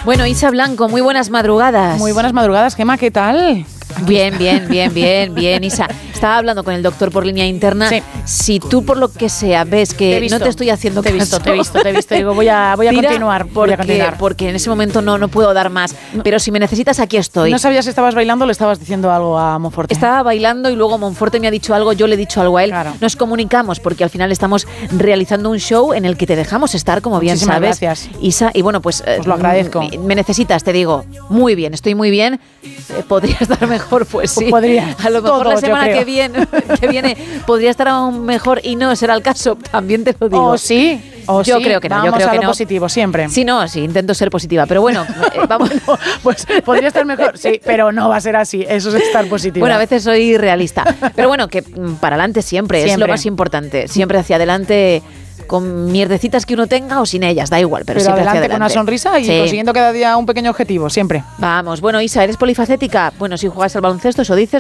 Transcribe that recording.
Bueno, Isa Blanco, muy buenas madrugadas. Muy buenas madrugadas, Gemma, ¿qué tal? Bien, Isa. Estaba hablando con el doctor por línea interna. Sí. Si tú, por lo que sea, ves que no te estoy haciendo caso... Te he visto. Digo, voy a continuar. Porque en ese momento no puedo dar más. Pero si me necesitas, aquí estoy. ¿No sabías si estabas bailando o le estabas diciendo algo a Monforte? Estaba bailando y luego Monforte me ha dicho algo, yo le he dicho algo a él. Claro. Nos comunicamos porque al final estamos realizando un show en el que te dejamos estar, como bien Muchísimas sabes. Gracias. Isa, y bueno, pues lo agradezco. Me necesitas, te digo, muy bien, estoy muy bien. ¿Podría estar mejor? Pues sí. Podría. A lo mejor la semana que viene podría estar aún mejor y no será el caso, también te lo digo. Sí. Yo creo que no. Vamos yo creo a que lo no. positivo, siempre. Sí, intento ser positiva, pero bueno, vamos. Pues podría estar mejor, sí, pero no va a ser así, eso es estar positiva. Bueno, a veces soy realista, pero bueno, que para adelante siempre es lo más importante, siempre hacia adelante, con mierdecitas que uno tenga o sin ellas, da igual, pero siempre hacia adelante. Con una sonrisa y consiguiendo cada día un pequeño objetivo, siempre. Vamos, bueno, Isa, ¿eres polifacética? Bueno, si juegas al baloncesto, eso dices.